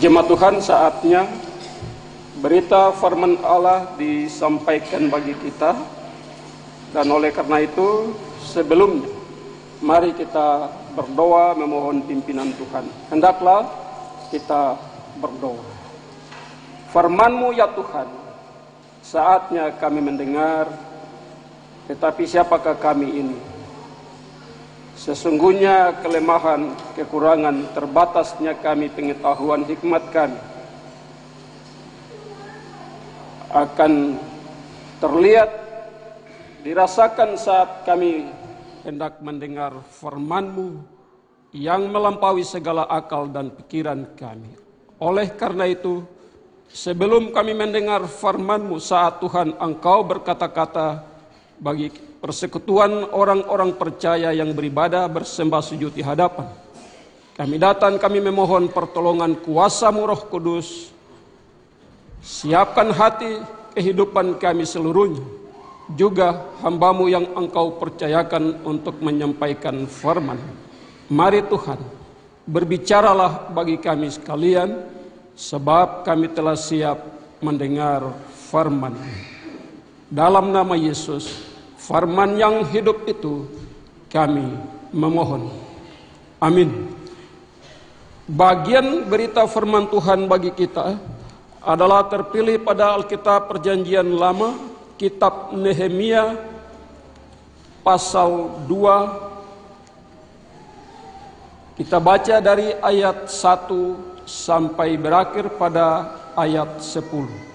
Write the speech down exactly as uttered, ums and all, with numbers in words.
Jemaat Tuhan, saatnya berita firman Allah disampaikan bagi kita. Dan oleh karena itu, sebelumnya mari kita berdoa memohon pimpinan Tuhan. Hendaklah kita berdoa. Firman-Mu ya Tuhan, saatnya kami mendengar, tetapi siapakah kami ini? Sesungguhnya kelemahan, kekurangan, terbatasnya kami pengetahuan hikmat kami akan terlihat, dirasakan saat kami hendak mendengar firman-Mu yang melampaui segala akal dan pikiran kami. Oleh karena itu, sebelum kami mendengar firman-Mu saat Tuhan Engkau berkata-kata bagi persekutuan orang-orang percaya yang beribadah bersembah sujud di hadapan, kami datang, kami memohon pertolongan kuasa-Mu Roh Kudus. Siapkan hati kehidupan kami seluruhnya, juga hamba-Mu yang Engkau percayakan untuk menyampaikan firman. Mari Tuhan, berbicaralah bagi kami sekalian, sebab kami telah siap mendengar firman. Dalam nama Yesus, firman yang hidup itu kami memohon. Amin. Bagian berita firman Tuhan bagi kita adalah terpilih pada Alkitab Perjanjian Lama, kitab Nehemia pasal dua. Kita baca dari ayat satu sampai berakhir pada ayat sepuluh.